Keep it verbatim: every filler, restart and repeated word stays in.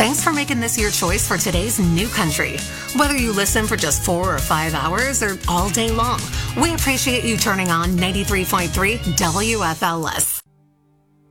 Thanks for making this your choice for today's new country. Whether you listen for just four or five hours or all day long, we appreciate you turning on ninety-three point three W F L S.